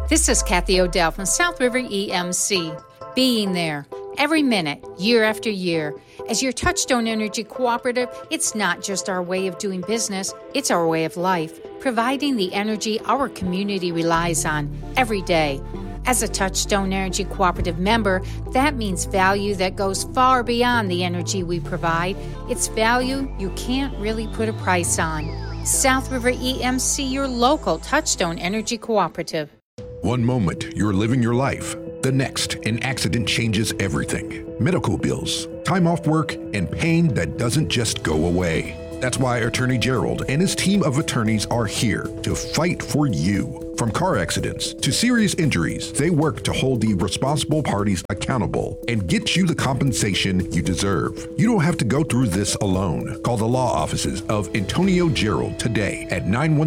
This is Kathy Odell from South River EMC. Being there every minute, year after year. As your Touchstone Energy Cooperative, it's not just our way of doing business, it's our way of life, providing the energy our community relies on every day. As a Touchstone Energy Cooperative member, that means value that goes far beyond the energy we provide. It's value you can't really put a price on. South River EMC, your local Touchstone Energy Cooperative. One moment, you're living your life. The next, an accident changes everything. Medical bills, time off work, and pain that doesn't just go away. That's why Attorney Gerald and his team of attorneys are here to fight for you. From car accidents to serious injuries, they work to hold the responsible parties accountable and get you the compensation you deserve. You don't have to go through this alone. Call the law offices of Antonio Gerald today at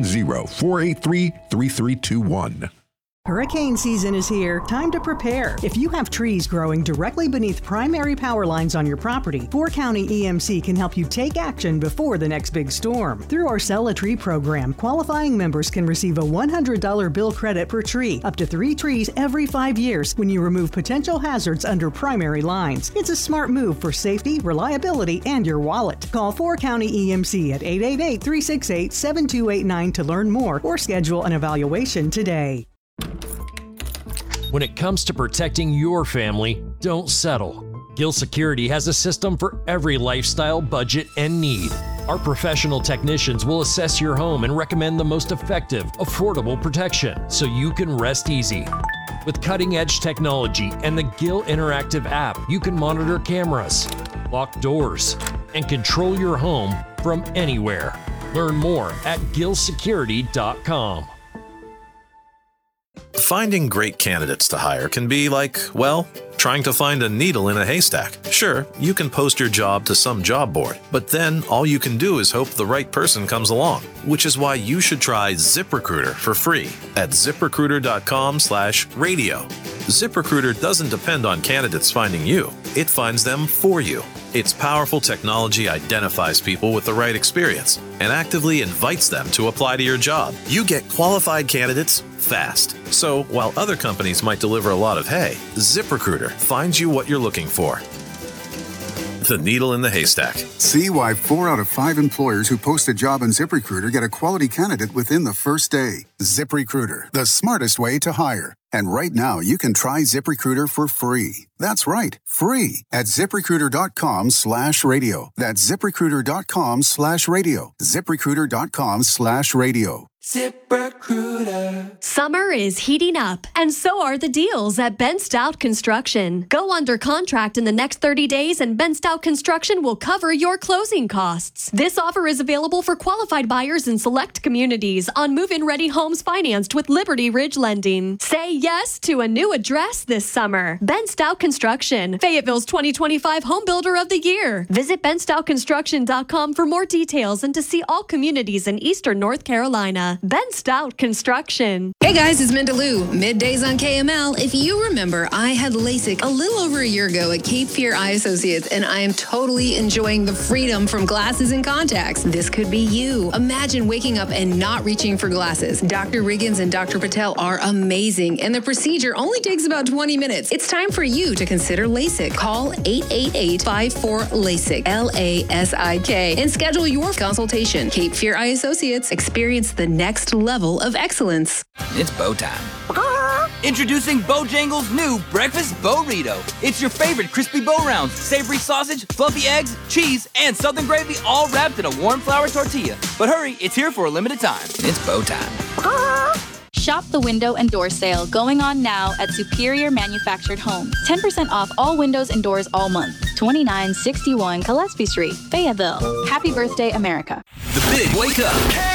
910-483-3321. Hurricane season is here. Time to prepare. If you have trees growing directly beneath primary power lines on your property, 4County EMC can help you take action before the next big storm. Through our Sell a Tree program, qualifying members can receive a $100 bill credit per tree, up to 3 trees every 5 years when you remove potential hazards under primary lines. It's a smart move for safety, reliability, and your wallet. Call 4County EMC at 888-368-7289 to learn more or schedule an evaluation today. When it comes to protecting your family, don't settle. Gill Security has a system for every lifestyle, budget, and need. Our professional technicians will assess your home and recommend the most effective, affordable protection so you can rest easy. With cutting-edge technology and the Gill Interactive app, you can monitor cameras, lock doors, and control your home from anywhere. Learn more at gillsecurity.com. Finding great candidates to hire can be like, well, trying to find a needle in a haystack. Sure, you can post your job to some job board, but then all you can do is hope the right person comes along, which is why you should try ZipRecruiter for free at ZipRecruiter.com/radio. ZipRecruiter doesn't depend on candidates finding you. It finds them for you. Its powerful technology identifies people with the right experience and actively invites them to apply to your job. You get qualified candidates fast. So while other companies might deliver a lot of hay, ZipRecruiter finds you what you're looking for. The needle in the haystack. See why 4 out of 5 employers who post a job on ZipRecruiter get a quality candidate within the first day. ZipRecruiter, the smartest way to hire. And right now, you can try ZipRecruiter for free. That's right, free at ZipRecruiter.com/radio. That's ZipRecruiter.com/radio. ZipRecruiter.com/radio. ZipRecruiter. Summer is heating up, and so are the deals at Ben Stout Construction. Go under contract in the next 30 days, and Ben Stout Construction will cover your closing costs. This offer is available for qualified buyers in select communities on move-in ready homes financed with Liberty Ridge Lending. Say yes to a new address this summer. Ben Stout Construction, Fayetteville's 2025 Home Builder of the Year. Visit benstoutconstruction.com for more details and to see all communities in eastern North Carolina. Ben Stout Construction. Hey guys, it's Minda Lou. Middays on KML. If you remember, I had LASIK a little over a year ago at Cape Fear Eye Associates, and I am totally enjoying the freedom from glasses and contacts. This could be you. Imagine waking up and not reaching for glasses. Dr. Riggins and Dr. Patel are amazing, and the procedure only takes about 20 minutes. It's time for you to consider LASIK. Call 888-54-LASIK, LASIK, and schedule your consultation. Cape Fear Eye Associates. Experience the next level of excellence. It's Bo time. Introducing Bojangles' new Breakfast Burrito. It's your favorite crispy Bo Rounds, savory sausage, fluffy eggs, cheese, and southern gravy all wrapped in a warm flour tortilla. But hurry, it's here for a limited time. It's Bo time. Shop the window and door sale going on now at Superior Manufactured Homes. 10% off all windows and doors all month. 2961 Gillespie Street, Fayetteville. Happy birthday, America. The Big Wake Up.